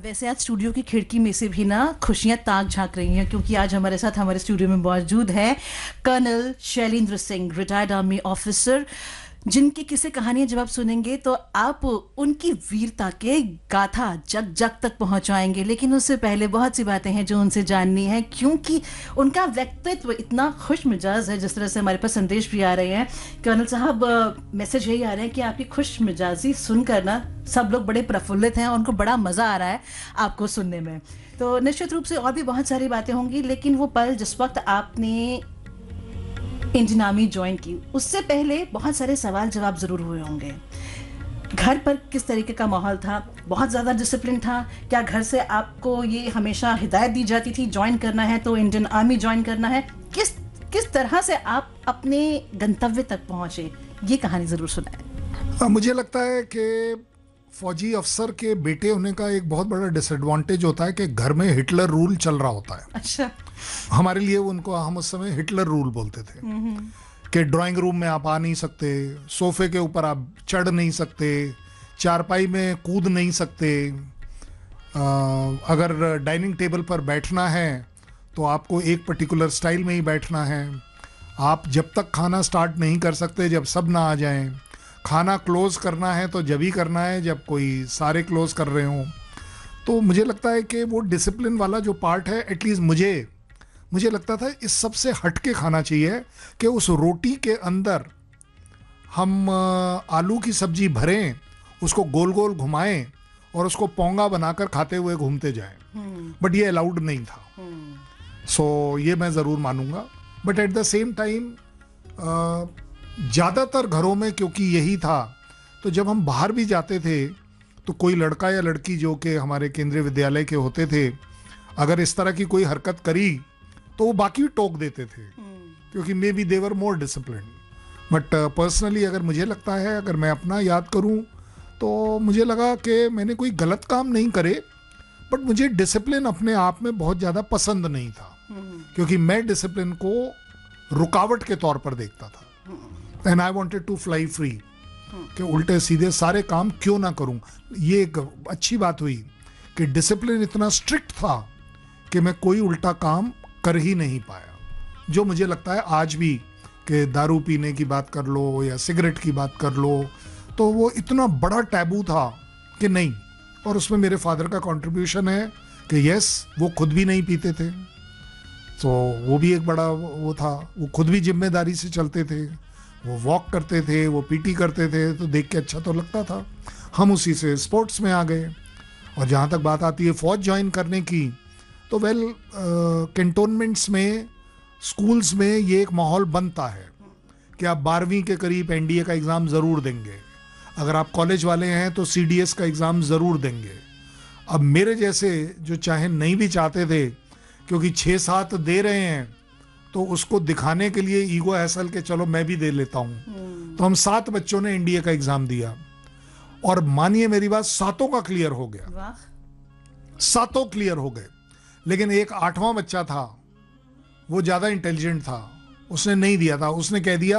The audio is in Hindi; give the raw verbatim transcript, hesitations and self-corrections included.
वैसे आज स्टूडियो की खिड़की में से भी ना खुशियां ताक झांक रही हैं, क्योंकि आज हमारे साथ हमारे स्टूडियो में मौजूद है colonel Shailendra Singh, retired army officer, जिनकी किस्से कहानियां जब आप सुनेंगे तो आप उनकी वीरता के गाथा जग जग तक पहुंचाएंगे। लेकिन उससे पहले बहुत सी बातें हैं जो उनसे जाननी है, क्योंकि उनका व्यक्तित्व इतना खुश मिजाज है। जिस तरह से हमारे पास संदेश भी आ रहे हैं कर्नल साहब, मैसेज यही आ रहे हैं कि आपकी खुश मिजाजी सुनकर ना सब लोग बड़े प्रफुल्लित हैं और उनको बड़ा मजा आ रहा है आपको सुनने में। तो निश्चित रूप से और भी बहुत सारी बातें होंगी, लेकिन वो पल जिस वक्त आपने इंडियन आर्मी ज्वाइन की, उससे पहले बहुत सारे सवाल जवाब जरूर हुए होंगे। घर पर किस तरीके का माहौल था? बहुत ज़्यादा डिसिप्लिन था क्या? घर से आपको ये हमेशा हिदायत दी जाती थी ज्वाइन करना है तो इंडियन आर्मी ज्वाइन करना है? किस किस तरह से आप अपने गंतव्य तक पहुंचे, ये कहानी ज़रूर सुनाएं। मुझे लगता है कि फौजी अफसर के बेटे होने का एक बहुत बड़ा डिसएडवांटेज होता है कि घर में हिटलर रूल चल रहा होता है। अच्छा। हमारे लिए उनको, हम उस समय हिटलर रूल बोलते थे कि ड्राइंग रूम में आप आ नहीं सकते, सोफे के ऊपर आप चढ़ नहीं सकते, चारपाई में कूद नहीं सकते, आ, अगर डाइनिंग टेबल पर बैठना है तो आपको एक पर्टिकुलर स्टाइल में ही बैठना है, आप जब तक खाना स्टार्ट नहीं कर सकते जब सब ना आ जाएं, खाना क्लोज करना है तो जब ही करना है जब कोई सारे क्लोज कर रहे हों। तो मुझे लगता है कि वो डिसिप्लिन वाला जो पार्ट है, एटलीस्ट मुझे मुझे लगता था इस सब से हट के खाना चाहिए कि उस रोटी के अंदर हम आलू की सब्जी भरें, उसको गोल गोल घुमाएं और उसको पोंगा बनाकर खाते हुए घूमते जाएं। बट ये अलाउड नहीं था। सो so, ये मैं ज़रूर मानूंगा। But at the same time ज़्यादातर घरों में क्योंकि यही था, तो जब हम बाहर भी जाते थे तो कोई लड़का या लड़की जो कि हमारे केंद्रीय विद्यालय के होते थे, अगर इस तरह की कोई हरकत करी तो वो बाकी टोक देते थे, क्योंकि may be they were more disciplined. But personally अगर मुझे लगता है, अगर मैं अपना याद करूं तो मुझे लगा कि मैंने कोई गलत काम नहीं करे, बट मुझे डिसिप्लिन अपने आप में बहुत ज़्यादा पसंद नहीं था, क्योंकि मैं डिसिप्लिन को रुकावट के तौर पर देखता था। And I wanted to fly free, कि उल्टे सीधे सारे काम क्यों ना करूं। ये एक अच्छी बात हुई कि डिसिप्लिन इतना स्ट्रिक्ट था कि मैं कोई उल्टा काम कर ही नहीं पाया। जो मुझे लगता है आज भी कि दारू पीने की बात कर लो या सिगरेट की बात कर लो, तो वो इतना बड़ा टैबू था कि नहीं। और उसमें मेरे फादर का कंट्रीब्यूशन है कि यस, वो खुद भी नहीं पीते थे, तो वो भी एक बड़ा वो था। वो खुद भी जिम्मेदारी से चलते थे, वो वॉक करते थे, वो पीटी करते थे, तो देख के अच्छा तो लगता था। हम उसी से स्पोर्ट्स में आ गए। और जहाँ तक बात आती है फौज ज्वाइन करने की, तो वेल कैंटोनमेंट्स में, स्कूल्स में ये एक माहौल बनता है कि आप बारहवीं के करीब एनडीए का एग्ज़ाम ज़रूर देंगे, अगर आप कॉलेज वाले हैं तो सीडीएस का एग्ज़ाम ज़रूर देंगे। अब मेरे जैसे जो चाहे नहीं भी चाहते थे, क्योंकि छः सात दे रहे हैं तो उसको दिखाने के लिए ईगो हैसल के चलो मैं भी दे लेता हूँ, तो हम सात बच्चों ने एनडीए का एग्ज़ाम दिया और मानिए मेरी बात, सातों का क्लियर हो गया, सातों क्लियर हो गए। लेकिन एक आठवां बच्चा था, वो ज़्यादा इंटेलिजेंट था, उसने नहीं दिया था। उसने कह दिया